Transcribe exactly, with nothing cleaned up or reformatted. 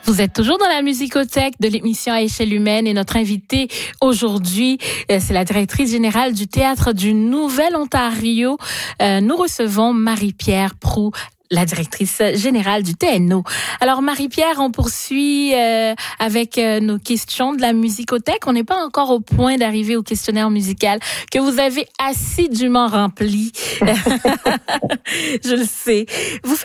Vous êtes toujours dans la musicothèque de l'émission à échelle humaine et notre invitée aujourd'hui, c'est la directrice générale du Théâtre du Nouvel-Ontario. Euh, nous recevons Marie-Pierre Proulx, la directrice générale du T N O. Alors Marie-Pierre, on poursuit euh, avec euh, nos questions de la musicothèque. On n'est pas encore au point d'arriver au questionnaire musical que vous avez assidûment rempli. Je le sais. Vous